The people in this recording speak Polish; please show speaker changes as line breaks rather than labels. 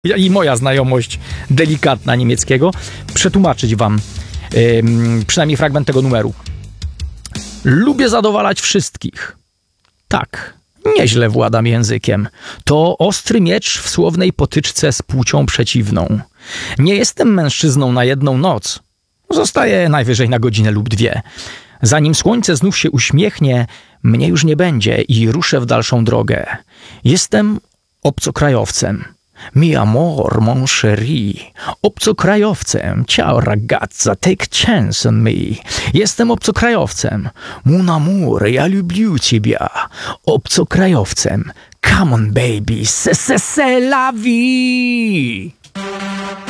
i moja znajomość delikatna niemieckiego, przetłumaczyć wam przynajmniej fragment tego numeru. Lubię zadowalać wszystkich. Tak, nieźle władam językiem. To ostry miecz w słownej potyczce z płcią przeciwną. Nie jestem mężczyzną na jedną noc. Zostaję najwyżej na godzinę lub dwie. Zanim słońce znów się uśmiechnie, mnie już nie będzie i ruszę w dalszą drogę. Jestem obcokrajowcem. Mi amor, mon chéri, obcokrajowcem. Ciao ragazza, take chance on me. Jestem obcokrajowcem. Mon amour, ja lubię ciebie. Obcokrajowcem. Come on baby, c'est la vie.